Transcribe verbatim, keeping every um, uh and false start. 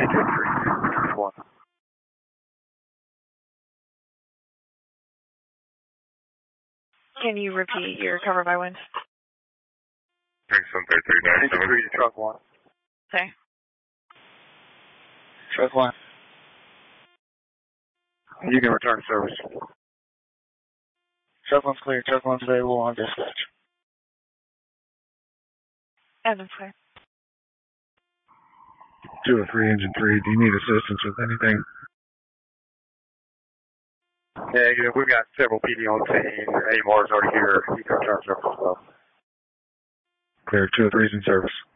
Engine three, one. Can you repeat your cover by wind? Thanks, one three three nine seven. Engine three to truck one. Okay. Truck one. You can return to service. Truck one's clear. Truck one's available on dispatch. Adam clear. two oh three, Engine three. Do you need assistance with anything? Negative. We've got several P D on the scene. A M R's already here. You can return to service as well. Clear. two oh three's in service.